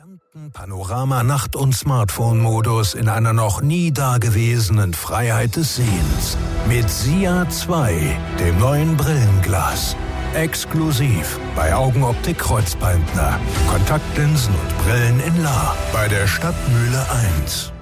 Panorama Nacht- und Smartphone-Modus in einer noch nie dagewesenen Freiheit des Sehens. Mit SIA 2, dem neuen Brillenglas. Exklusiv bei Augenoptik Kreuzbaldner. Kontaktlinsen und Brillen in La. Bei der Stadtmühle 1.